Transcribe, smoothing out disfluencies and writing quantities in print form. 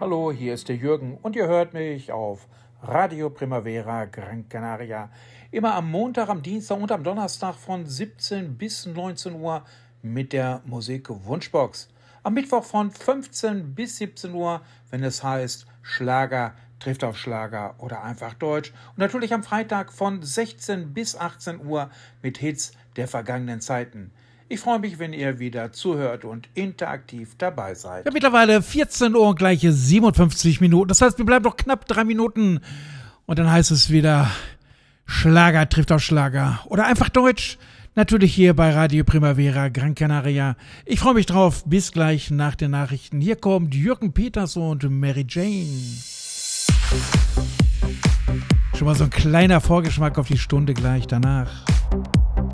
Hallo, hier ist der Jürgen und ihr hört mich auf Radio Primavera Gran Canaria. Immer am Montag, am Dienstag und am Donnerstag von 17 bis 19 Uhr mit der Musik Wunschbox. Am Mittwoch von 15 bis 17 Uhr, wenn es heißt Schlager trifft auf Schlager oder einfach Deutsch. Und natürlich am Freitag von 16 bis 18 Uhr mit Hits der vergangenen Zeiten. Ich freue mich, wenn ihr wieder zuhört und interaktiv dabei seid. Ja, mittlerweile 14 Uhr und gleiche 57 Minuten. Das heißt, wir bleiben noch knapp 3 Minuten. Und dann heißt es wieder Schlager trifft auf Schlager. Oder einfach Deutsch. Natürlich hier bei Radio Primavera Gran Canaria. Ich freue mich drauf. Bis gleich nach den Nachrichten. Hier kommt Jürgen Peters und Mary Jane. Schon mal so ein kleiner Vorgeschmack auf die Stunde gleich danach.